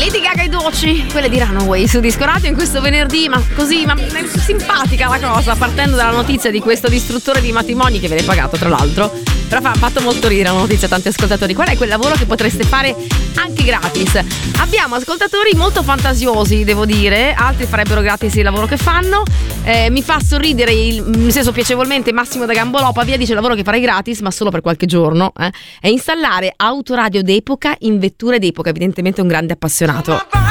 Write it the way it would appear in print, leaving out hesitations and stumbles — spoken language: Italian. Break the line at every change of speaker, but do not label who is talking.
Lady Gaga e Doci, quelle di Runaway su Disco Radio in questo venerdì, ma così, ma è simpatica la cosa, partendo dalla notizia di questo distruttore di matrimoni che viene pagato tra l'altro, però ha fatto molto ridere la notizia a tanti ascoltatori. Qual è quel lavoro che potreste fare anche gratis? Abbiamo ascoltatori molto fantasiosi, devo dire, altri farebbero gratis il lavoro che fanno. Mi fa sorridere, in senso piacevolmente, Massimo da Gambolopa via dice: il lavoro che farei gratis, ma solo per qualche giorno, è installare autoradio d'epoca in vetture d'epoca, evidentemente un grande appassionato.